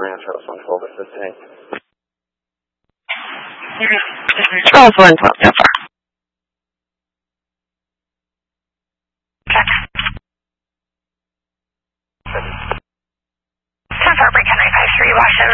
Ranch House on 12 to 15. 12 1, 12 so far. Check. 10 4, Break Henry 5-3, Washington